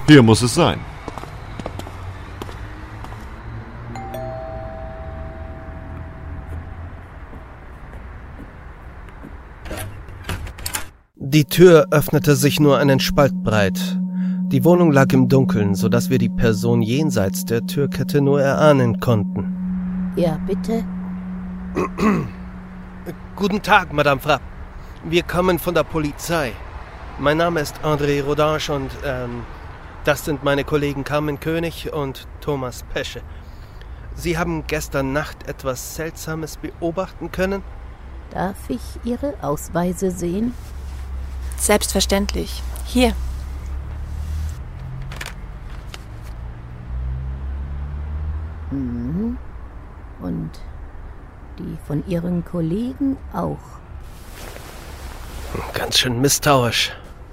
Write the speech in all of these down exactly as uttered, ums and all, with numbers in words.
Hier muss es sein. Die Tür öffnete sich nur einen Spalt breit. Die Wohnung lag im Dunkeln, sodass wir die Person jenseits der Türkette nur erahnen konnten. Ja, bitte? Guten Tag, Madame Frapp. Wir kommen von der Polizei. Mein Name ist André Rodange und ähm, das sind meine Kollegen Carmen König und Thomas Pesche. Sie haben gestern Nacht etwas Seltsames beobachten können? Darf ich Ihre Ausweise sehen? Selbstverständlich. Hier. Mhm. Und die von Ihren Kollegen auch. Ganz schön misstrauisch.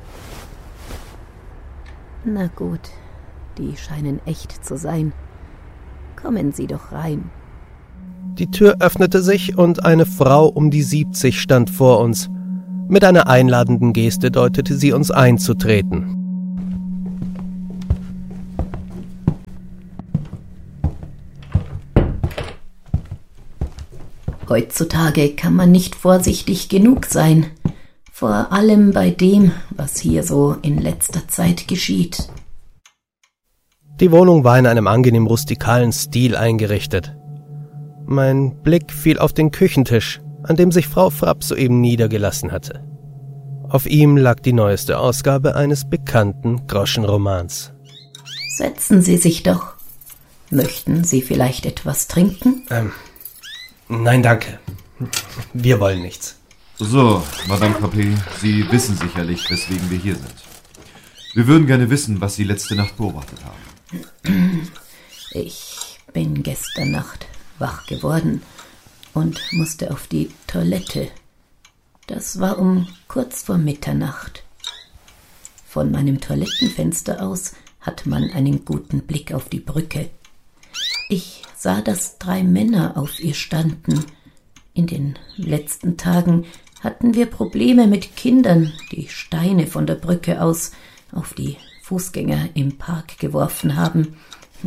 Na gut, die scheinen echt zu sein. Kommen Sie doch rein. Die Tür öffnete sich und eine Frau um die siebzig stand vor uns. Mit einer einladenden Geste deutete sie uns einzutreten. Heutzutage kann man nicht vorsichtig genug sein. Vor allem bei dem, was hier so in letzter Zeit geschieht. Die Wohnung war in einem angenehm rustikalen Stil eingerichtet. Mein Blick fiel auf den Küchentisch, an dem sich Frau Frapp soeben niedergelassen hatte. Auf ihm lag die neueste Ausgabe eines bekannten Groschenromans. Setzen Sie sich doch. Möchten Sie vielleicht etwas trinken? Ähm, nein, danke. Wir wollen nichts. So, Madame Frappé, Sie wissen sicherlich, weswegen wir hier sind. Wir würden gerne wissen, was Sie letzte Nacht beobachtet haben. Ich bin gestern Nacht wach geworden und musste auf die Toilette. Das war um kurz vor Mitternacht. Von meinem Toilettenfenster aus hat man einen guten Blick auf die Brücke. Ich sah, dass drei Männer auf ihr standen. In den letzten Tagen hatten wir Probleme mit Kindern, die Steine von der Brücke aus auf die Fußgänger im Park geworfen haben.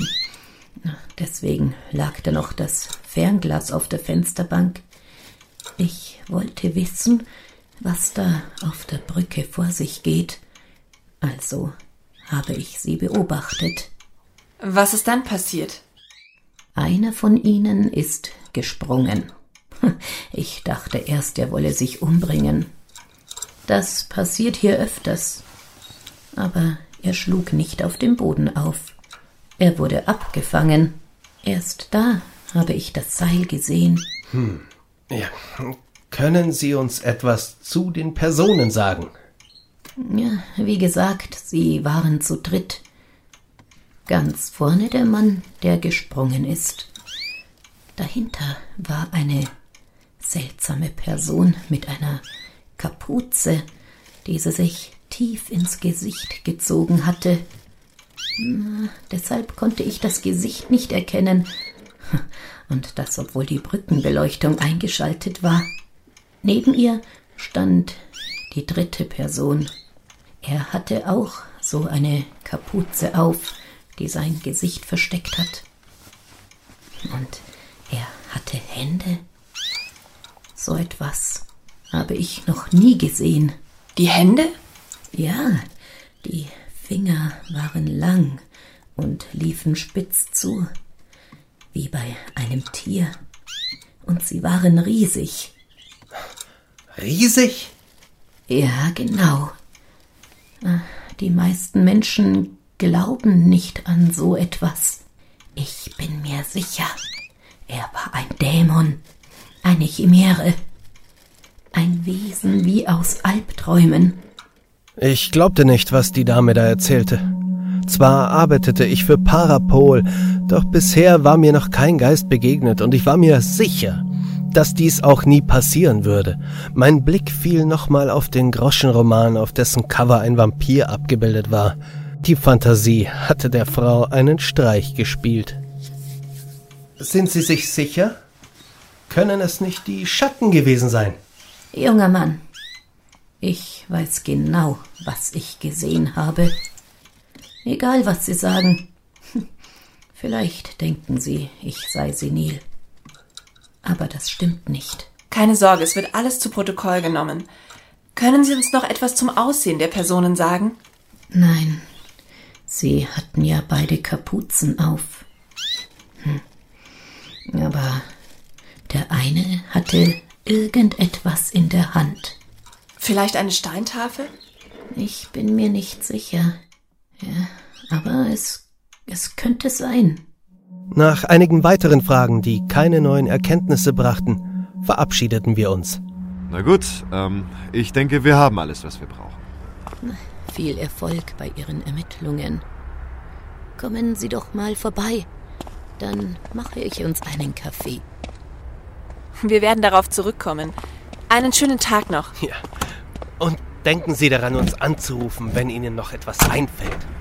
Deswegen lag da noch das Fernglas auf der Fensterbank. Ich wollte wissen, was da auf der Brücke vor sich geht. Also habe ich sie beobachtet. Was ist dann passiert? Einer von ihnen ist gesprungen. Ich dachte erst, er wolle sich umbringen. Das passiert hier öfters. Aber er schlug nicht auf dem Boden auf. Er wurde abgefangen. Erst da habe ich das Seil gesehen. Hm. Ja. Können Sie uns etwas zu den Personen sagen? Ja, wie gesagt, sie waren zu dritt. Ganz vorne der Mann, der gesprungen ist. Dahinter war eine seltsame Person mit einer Kapuze, die sie sich tief ins Gesicht gezogen hatte. Na, deshalb konnte ich das Gesicht nicht erkennen. Und das, obwohl die Brückenbeleuchtung eingeschaltet war. Neben ihr stand die dritte Person. Er hatte auch so eine Kapuze auf, die sein Gesicht versteckt hat. Und er hatte Hände. So etwas habe ich noch nie gesehen. Die Hände? Ja, die Finger waren lang und liefen spitz zu, wie bei einem Tier. Und sie waren riesig. Riesig? Ja, genau. Die meisten Menschen glauben nicht an so etwas. Ich bin mir sicher, er war ein Dämon, eine Chimäre, ein Wesen wie aus Albträumen. Ich glaubte nicht, was die Dame da erzählte. Zwar arbeitete ich für Parapol, doch bisher war mir noch kein Geist begegnet und ich war mir sicher, dass dies auch nie passieren würde. Mein Blick fiel nochmal auf den Groschenroman, auf dessen Cover ein Vampir abgebildet war. Die Fantasie hatte der Frau einen Streich gespielt. Sind Sie sich sicher? Können es nicht die Schatten gewesen sein? Junger Mann, ich weiß genau, was ich gesehen habe. Egal, was Sie sagen. Vielleicht denken Sie, ich sei senil. Aber das stimmt nicht. Keine Sorge, es wird alles zu Protokoll genommen. Können Sie uns noch etwas zum Aussehen der Personen sagen? Nein, sie hatten ja beide Kapuzen auf. Hm. Aber der eine hatte irgendetwas in der Hand. Vielleicht eine Steintafel? Ich bin mir nicht sicher. Ja, aber es, es könnte sein. Nach einigen weiteren Fragen, die keine neuen Erkenntnisse brachten, verabschiedeten wir uns. Na gut, ähm, ich denke, wir haben alles, was wir brauchen. Viel Erfolg bei Ihren Ermittlungen. Kommen Sie doch mal vorbei. Dann mache ich uns einen Kaffee. Wir werden darauf zurückkommen. Einen schönen Tag noch. Ja. Und denken Sie daran, uns anzurufen, wenn Ihnen noch etwas einfällt.